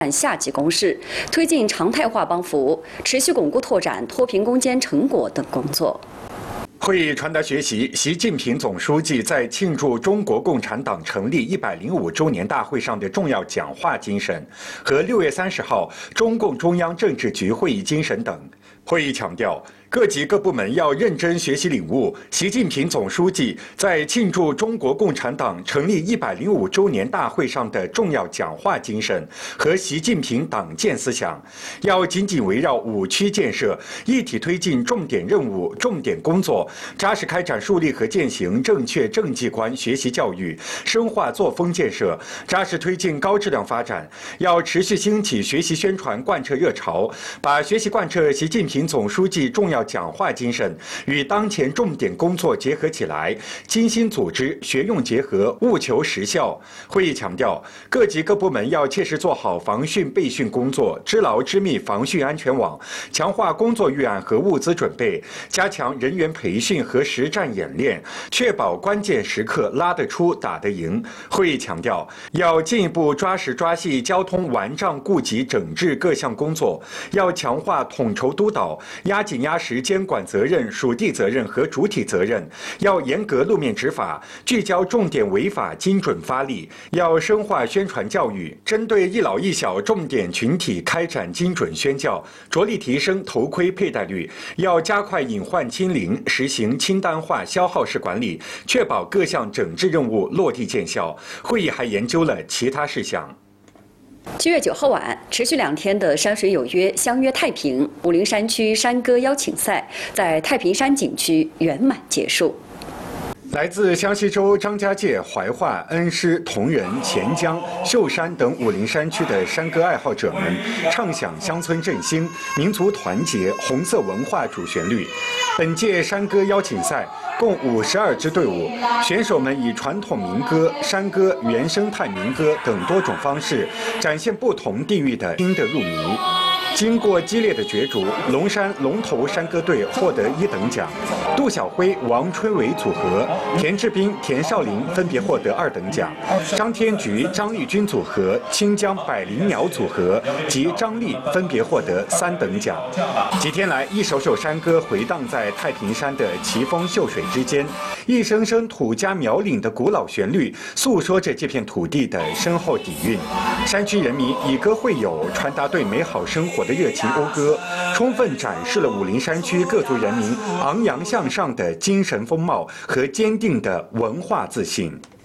下级公示，推进常态化帮扶，持续巩固拓展脱贫攻坚成果等工作。 会议传达学习习近平总书记在庆祝中国共产党成立105周年大会上的重要讲话精神和6月30号中共中央政治局会议精神等。会议强调，各级各部门要认真学习领悟习近平总书记在庆祝中国共产党成立105周年大会上的重要讲话精神和习近平党建思想，要紧紧围绕5区建设，一体推进重点任务、重点工作。 扎实开展树立和践行正确政绩观学习教育，深化作风建设，扎实推进高质量发展。要持续兴起学习宣传贯彻热潮，把学习贯彻习近平总书记重要讲话精神与当前重点工作结合起来，精心组织，学用结合，务求实效。会议强调，各级各部门要切实做好防汛备汛工作，织牢织密防汛安全网，强化工作预案和物资准备，加强人员培训和实战演练，确保关键时刻拉得出、打得赢。会议强调，要进一步抓实抓细交通完账顾及整治各项工作，要强化统筹督导，压紧压实监管责任、属地责任和主体责任，要严格路面执法，聚焦重点违法精准发力，要深化宣传教育，针对一老一小重点群体开展精准宣教，着力提升头盔佩戴率，要加快隐患清零，实行清单化消耗式管理，确保各项整治任务落地见效。会议还研究了其他事项。 7月9号晚，持续2天的山水有约相约太平武陵山区山歌邀请赛在太平山景区圆满结束。 来自湘西州张家界、怀化、恩施、铜仁、钱江、秀山等武陵山区的山歌爱好者们，唱响乡村振兴、民族团结、红色文化主旋律。本届山歌邀请赛共52支队伍，选手们以传统民歌、山歌、原生态民歌等多种方式，展现不同地域的听得入迷。 经过激烈的角逐，龙山龙头山歌队获得1等奖，杜小辉、王春伟组合、田志斌、田少林分别获得2等奖，张天菊、张丽君组合、清江百灵鸟组合及张丽分别获得3等奖。几天来，一首首山歌回荡在太平山的奇峰秀水之间，一声声土家苗岭的古老旋律，诉说着这片土地的深厚底蕴。山区人民以歌会友，传达对美好生活的热情讴歌，充分展示了武陵山区各族人民昂扬向上的精神风貌和坚定的文化自信。